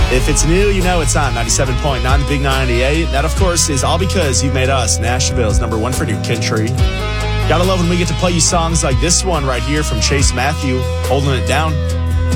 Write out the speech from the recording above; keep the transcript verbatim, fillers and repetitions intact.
If it's new, you know it's on ninety-seven point nine, the Big ninety-eight. That, of course, is all because you've made us Nashville's number one for new country. Gotta love when we get to play you songs like this one right here from Chase Matthew, Holding It Down.